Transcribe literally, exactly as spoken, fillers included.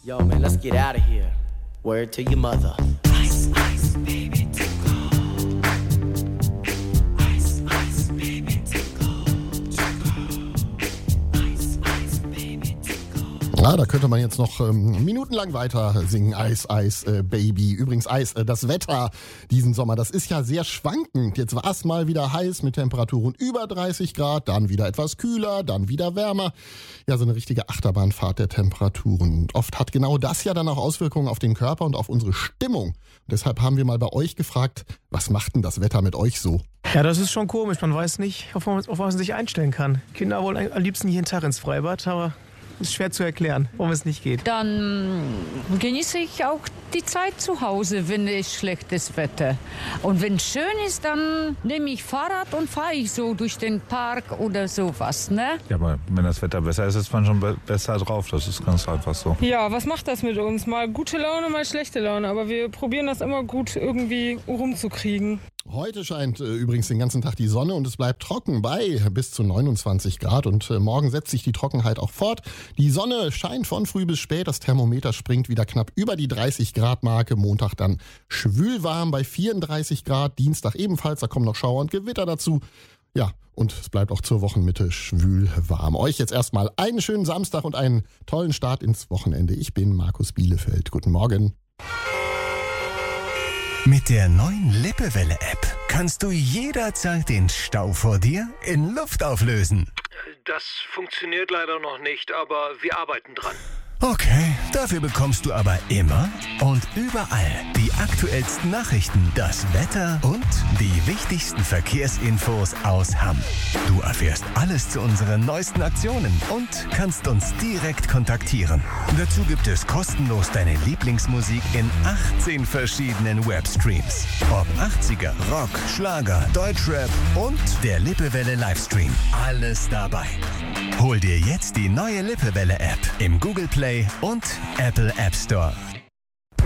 Yo, man, let's get out of here. Word to your mother. Ice, ice, baby, too cold. Ice, ice, baby, too cold. Too cold. Ice, ice, baby, too cold. Ja, da könnte man jetzt noch ähm, minutenlang weiter singen. Eis, Eis, äh, Baby. Übrigens, Eis, äh, das Wetter diesen Sommer, das ist ja sehr schwankend. Jetzt war es mal wieder heiß mit Temperaturen über dreißig Grad, dann wieder etwas kühler, dann wieder wärmer. Ja, so eine richtige Achterbahnfahrt der Temperaturen. Und oft hat genau das ja dann auch Auswirkungen auf den Körper und auf unsere Stimmung. Und deshalb haben wir mal bei euch gefragt, was macht denn das Wetter mit euch so? Ja, das ist schon komisch. Man weiß nicht, auf was man sich einstellen kann. Kinder wollen am liebsten jeden Tag ins Freibad, aber ist schwer zu erklären, warum es nicht geht. Dann genieße ich auch die Zeit zu Hause, wenn es schlechtes Wetter. Und wenn es schön ist, dann nehme ich Fahrrad und fahre ich so durch den Park oder sowas, ne? Ja, aber wenn das Wetter besser ist, ist man schon be- besser drauf. Das ist ganz einfach so. Ja, was macht das mit uns? Mal gute Laune, mal schlechte Laune. Aber wir probieren das immer gut irgendwie rumzukriegen. Heute scheint äh, übrigens den ganzen Tag die Sonne und es bleibt trocken bei bis zu neunundzwanzig Grad. Und äh, morgen setzt sich die Trockenheit auch fort. Die Sonne scheint von früh bis spät. Das Thermometer springt wieder knapp über die dreißig Grad Marke. Montag dann schwülwarm bei vierunddreißig Grad. Dienstag ebenfalls, da kommen noch Schauer und Gewitter dazu. Ja, und es bleibt auch zur Wochenmitte schwül warm. Euch jetzt erstmal einen schönen Samstag und einen tollen Start ins Wochenende. Ich bin Markus Bielefeld. Guten Morgen. Mit der neuen Lippewelle-App kannst du jederzeit den Stau vor dir in Luft auflösen. Das funktioniert leider noch nicht, aber wir arbeiten dran. Okay, dafür bekommst du aber immer und überall die aktuellsten Nachrichten, das Wetter und die wichtigsten Verkehrsinfos aus Hamm. Du erfährst alles zu unseren neuesten Aktionen und kannst uns direkt kontaktieren. Dazu gibt es kostenlos deine Lieblingsmusik in achtzehn verschiedenen Webstreams. Ob achtziger, Rock, Schlager, Deutschrap und der Lippewelle Livestream. Alles dabei. Hol dir jetzt die neue Lippewelle-App im Google Play und Apple App Store.